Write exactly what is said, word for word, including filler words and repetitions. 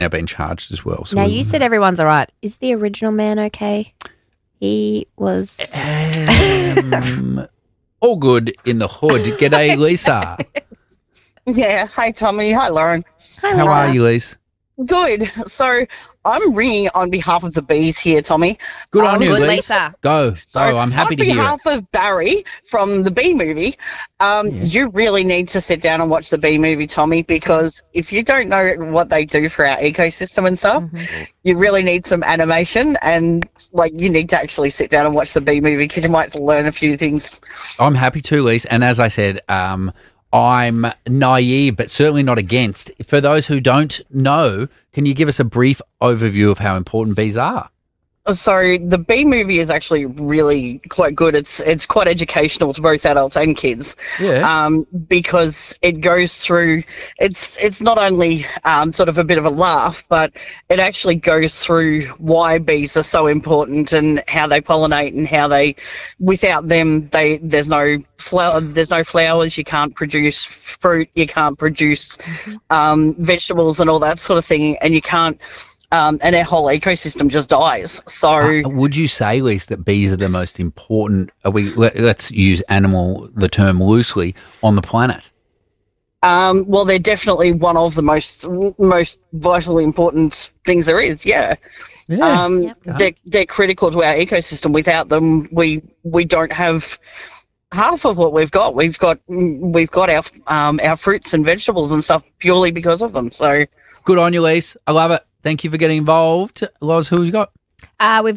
now been charged as well. So now, we- you said everyone's all right. Is the original man okay? He was... Um, all good in the hood. G'day, Lisa. Yeah. Hi, Tommy. Hi, Lauren. Hi, How Lisa. are you, Lisa? Good. So I'm ringing on behalf of the bees here, Tommy. Good on Um, you, Good, Lisa. Lisa. Go. So Go. I'm happy on to hear it. behalf of Barry from the Bee Movie, um, you really need to sit down and watch the Bee Movie, Tommy, because if you don't know what they do for our ecosystem and stuff, Mm-hmm. you really need some animation, and like you need to actually sit down and watch the Bee Movie because you might learn a few things. I'm happy to, Lisa. And as I said, um, I'm naive, but certainly not against. For those who don't know, can you give us a brief overview of how important bees are? So the Bee Movie is actually really quite good. It's it's quite educational to both adults and kids. Yeah. Um, because it goes through. It's it's not only um, sort of a bit of a laugh, but it actually goes through why bees are so important and how they pollinate and how they, without them, they there's no flower, there's no flowers. You can't produce fruit. You can't produce um, vegetables and all that sort of thing, and you can't. Um, and our whole ecosystem just dies. So, Uh, would you say, Lisa, that bees are the most important? Are we? Let, let's use animal the term loosely on the planet. um, well, they're definitely one of the most most vitally important things there is. Yeah, Yeah. um, Yep. they're they're critical to our ecosystem. Without them, we we don't have half of what we've got. We've got we've got our um, our fruits and vegetables and stuff purely because of them. So, Good on you, Lisa. I love it. Thank you for getting involved. Loz, who you got? Uh, we've